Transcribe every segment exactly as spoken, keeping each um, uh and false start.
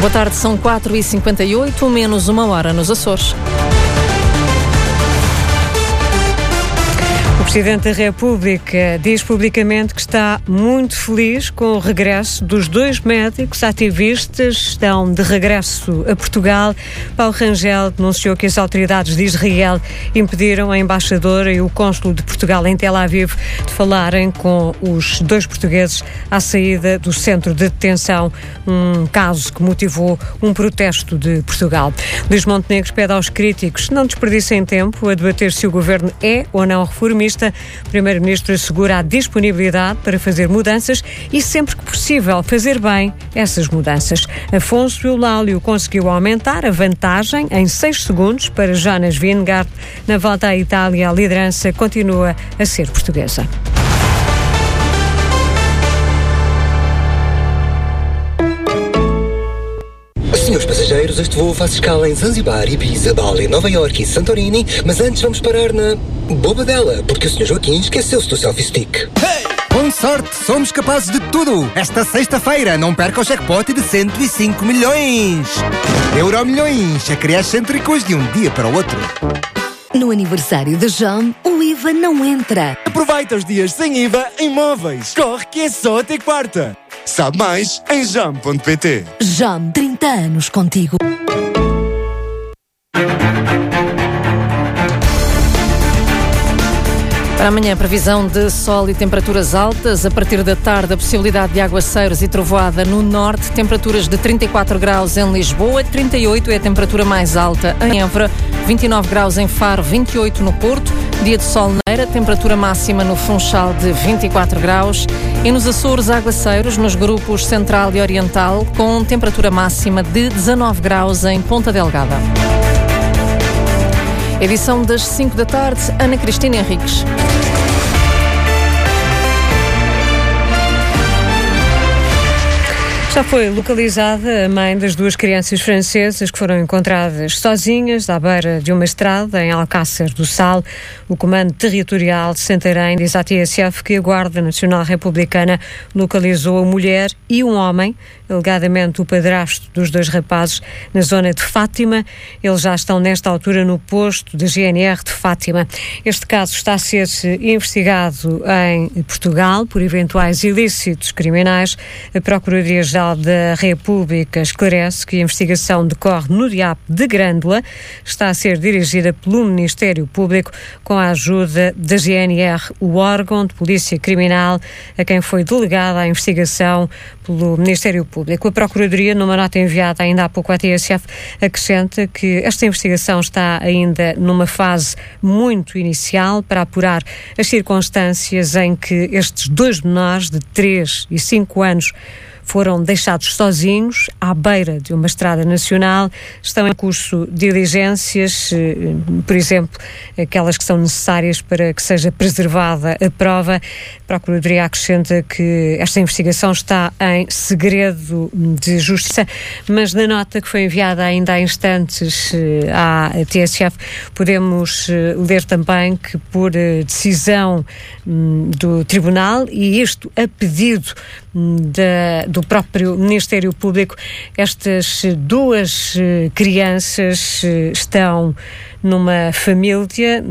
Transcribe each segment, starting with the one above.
Boa tarde, são quatro e cinquenta e oito, menos uma hora nos Açores. O Presidente da República diz publicamente que está muito feliz com o regresso dos dois médicos ativistas. Estão de regresso a Portugal. Paulo Rangel denunciou que as autoridades de Israel impediram a embaixadora e o cônsul de Portugal em Tel Aviv de falarem com os dois portugueses à saída do centro de detenção, um caso que motivou um protesto de Portugal. Luís Montenegro pede aos críticos que não desperdicem tempo a debater se o governo é ou não reformista. O Primeiro-Ministro assegura a disponibilidade para fazer mudanças e, sempre que possível, fazer bem essas mudanças. Afonso Eulálio conseguiu aumentar a vantagem em seis segundos para Jonas Vingegaard. Na volta à Itália, a liderança continua a ser portuguesa. Senhores passageiros, este voo faz escala em Zanzibar, Ibiza, Bali, Nova Iorque e Santorini, mas antes vamos parar na Bobadela, porque o senhor Joaquim esqueceu-se do selfie stick. Hey! Com sorte, somos capazes de tudo. Esta sexta-feira, não perca o jackpot de cento e cinco milhões. Euromilhões, acrescêntricos de um dia para o outro. No aniversário da Jam, o I V A não entra. Aproveita os dias sem I V A em móveis. Corre que é só até quarta. Sabe mais em jam ponto pt. Jam, trinta anos contigo. Para amanhã, previsão de sol e temperaturas altas. A partir da tarde, a possibilidade de aguaceiros e trovoada no norte. Temperaturas de trinta e quatro graus em Lisboa, trinta e oito é a temperatura mais alta em Évora, vinte e nove graus em Faro, vinte e oito no Porto. Dia de sol neira, temperatura máxima no Funchal de vinte e quatro graus. E nos Açores, aguaceiros nos grupos Central e Oriental, com temperatura máxima de dezanove graus em Ponta Delgada. Edição das cinco da tarde, Ana Cristina Henriques. Já foi localizada a mãe das duas crianças francesas que foram encontradas sozinhas à beira de uma estrada em Alcácer do Sal. O Comando Territorial de Santarém diz à T S F que a Guarda Nacional Republicana localizou a mulher e um homem, alegadamente o padrasto dos dois rapazes, na zona de Fátima. Eles já estão nesta altura no posto da G N R de Fátima. Este caso está a ser investigado em Portugal por eventuais ilícitos criminais. A Procuradoria-Geral da República esclarece que a investigação decorre no D I A P de Grândola, está a ser dirigida pelo Ministério Público com a ajuda da G N R, o órgão de polícia criminal a quem foi delegada a investigação pelo Ministério Público. A Procuradoria, numa nota enviada ainda há pouco à T S F, acrescenta que esta investigação está ainda numa fase muito inicial para apurar as circunstâncias em que estes dois menores de três e cinco anos foram deixados sozinhos à beira de uma estrada nacional. Estão em curso diligências, por exemplo, aquelas que são necessárias para que seja preservada a prova. A Procuradoria acrescenta que esta investigação está em segredo de justiça, mas na nota que foi enviada ainda há instantes à T S F, podemos ler também que, por decisão do Tribunal, e isto a pedido da, do próprio Ministério Público, estas duas crianças estão numa família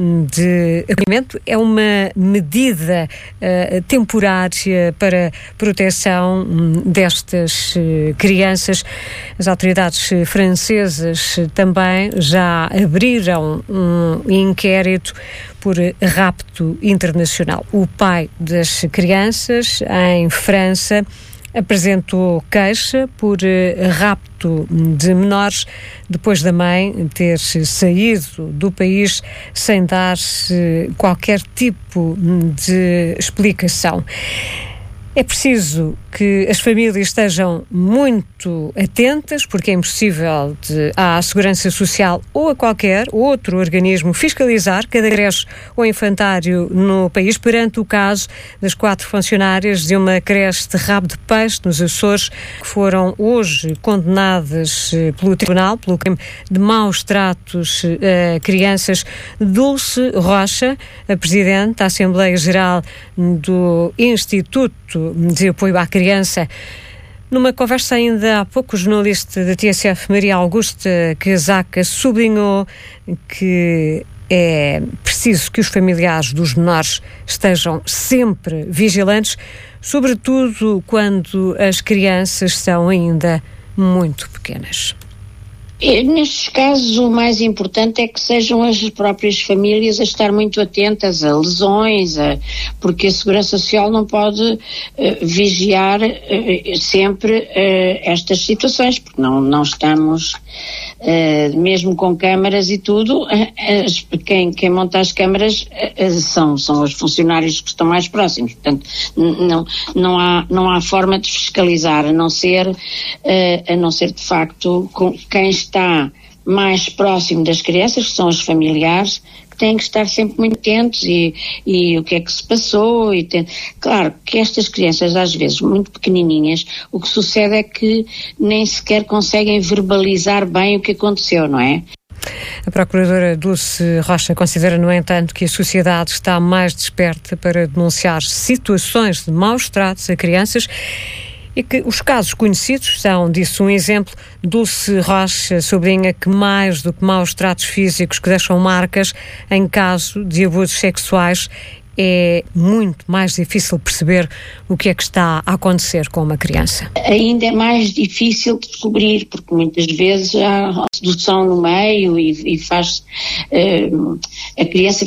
de acolhimento. É uma medida uh, temporária para proteção um, destas uh, crianças. As autoridades francesas também já abriram um inquérito por rapto internacional. O pai das crianças, em França, apresentou queixa por rapto de menores depois da mãe ter saído do país sem dar qualquer tipo de explicação. É preciso que as famílias estejam muito atentas, porque é impossível de, à Segurança Social ou a qualquer outro organismo fiscalizar cada creche ou infantário no país perante o caso das quatro funcionárias de uma creche de Rabo de Peixe, nos Açores, que foram hoje condenadas pelo Tribunal pelo crime de maus tratos a crianças. Dulce Rocha, a Presidente da Assembleia Geral do Instituto de Apoio à Criança, Numa conversa ainda há pouco, o jornalista da T S F, Maria Augusta Casaca, sublinhou que é preciso que os familiares dos menores estejam sempre vigilantes, sobretudo quando as crianças são ainda muito pequenas. Nestes casos, o mais importante é que sejam as próprias famílias a estar muito atentas a lesões, a, porque a Segurança Social não pode uh, vigiar uh, sempre uh, estas situações, porque não, não estamos, uh, mesmo com câmaras e tudo, uh, as, quem, quem monta as câmaras uh, são, são os funcionários que estão mais próximos, portanto não, não, há, não há forma de fiscalizar, a não ser, uh, a não ser de facto com quem está está mais próximo das crianças, que são os familiares, que têm que estar sempre muito atentos e, e o que é que se passou. E tem... Claro que estas crianças, às vezes muito pequenininhas, o que sucede é que nem sequer conseguem verbalizar bem o que aconteceu, não é? A Procuradora Dulce Rocha considera, no entanto, que a sociedade está mais desperta para denunciar situações de maus tratos a crianças e que os casos conhecidos são disso um exemplo. Dulce Rocha sublinha que mais do que maus tratos físicos que deixam marcas, em caso de abusos sexuais, é muito mais difícil perceber o que é que está a acontecer com uma criança. Ainda é mais difícil de descobrir, porque muitas vezes há sedução no meio e, e faz uh, a criança